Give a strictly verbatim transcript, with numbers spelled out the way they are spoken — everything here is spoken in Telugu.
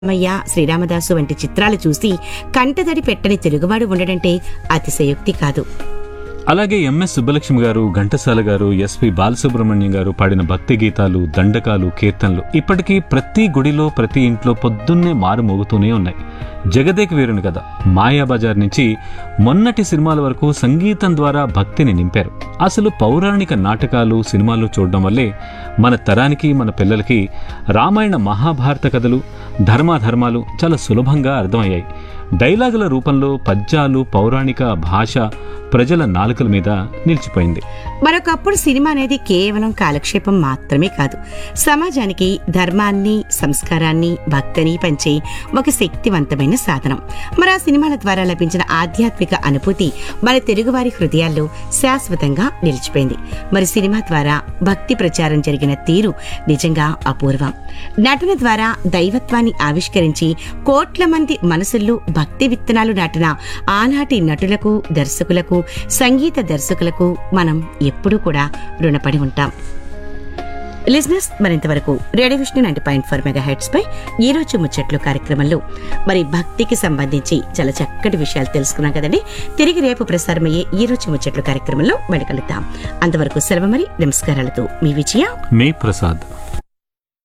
రామయ్య, శ్రీరామదాసు వంటి చిత్రాలు చూసి కంటతడి పెట్టని తెలుగువాడు ఉండడంటే అతిశయోక్తి కాదు. అలాగే ఎంఎస్ సుబ్బలక్ష్మి గారు, ఘంటసాల గారు, ఎస్పి బాలసుబ్రహ్మణ్యం గారు పాడిన భక్తి గీతాలు, దండకాలు, కీర్తనలు ఇప్పటికీ ప్రతి గుడిలో, ప్రతి ఇంట్లో పొద్దున్నే మారుమోగుతూనే ఉన్నాయి. జగదేక వీరుని కథ, మాయాబజార్ నుంచి మొన్నటి సినిమాల వరకు సంగీతం ద్వారా భక్తిని నింపారు. అసలు పౌరాణిక నాటకాలు, సినిమాలు చూడడం వల్లే మన తరానికి, మన పిల్లలకి రామాయణ, మహాభారత కథలు, ధర్మాధర్మాలు చాలా సులభంగా అర్థమయ్యాయి. డైలాగుల రూపంలో పద్యాలు, పౌరాణిక భాష ప్రజల నాలుకల మీద నిలిచిపోయింది. మరొకప్పుడు సినిమా అనేది కేవలం కాలక్షేపం మాత్రమే కాదు, సమాజానికి ధర్మాన్ని, సంస్కారాన్ని, భక్తిని పంచే ఒక శక్తివంతమైన సాధనం. మరి ఆ సినిమాల ద్వారా లభించిన ఆధ్యాత్మిక అనుభూతి మన తెలుగువారి హృదయాల్లో శాశ్వతంగా నిలిచిపోయింది. మరి సినిమా ద్వారా భక్తి ప్రచారం జరిగిన తీరు నిజంగా అపూర్వం. నటన ద్వారా దైవత్వాన్ని ఆవిష్కరించి కోట్ల మంది మనసుల్లో భక్తి విత్తనాలు నాటిన ఆనాటి నటులకు, దర్శకులకు, సంగీత దర్శకులకు మనం ఎప్పుడూ కూడా రుణపడి ఉంటాం. Listeners, మరింతవరకు radio Vishnu ninety point four mega heads పై ఈ రోజు ముచ్చట్లు కార్యక్రమంలో మరి భక్తికి సంబంధించి చాలా చక్కటి విషయాలు తెలుసుకున్నాం కదండి. తిరిగి రేపు ప్రసారమయ్యే ఈ రోజు ముచ్చట్లు కార్యక్రమంలో మళ్ళీ కలుద్దాం. అంతవరకు సెలవు, మరి నమస్కారాలతో మీ విజయ, మీ ప్రసాద్.